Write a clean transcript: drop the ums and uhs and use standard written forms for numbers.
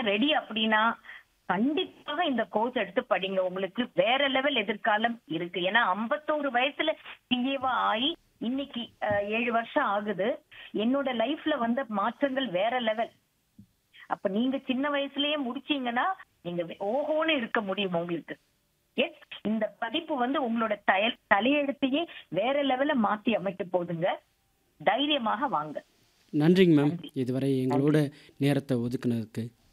Ready அப்படின்னா கண்டிப்பாக இந்த கோர்ஸ் எடுத்து படிங்க. உங்களுக்கு வேற லெவல் எதிர்காலம் இருக்கு. ஏன்னா 51 வயசுல சிஏவா ஆகி இன்னைக்கு 7 வருஷம் ஆகுது. என்னோட லைஃப்ல வந்த மாற்றங்கள் வேற லெவல். அப்ப நீங்க சின்ன வயசுலயே முடிச்சீங்கன்னா நீங்க ஓஹோன்னு இருக்க முடியும் உங்களுக்கு. எஸ், இந்த பதிப்பு வந்து உங்களோட தலையெழுத்தையே வேற லெவல்ல மாத்தி அமைக்க போகுதுங்க. தைரியமாக வாங்க. நன்றிங்க மேம். நன்றி. இதுவரை நன்றி. எங்களோட நேரத்தை ஒதுக்குனதுக்கு.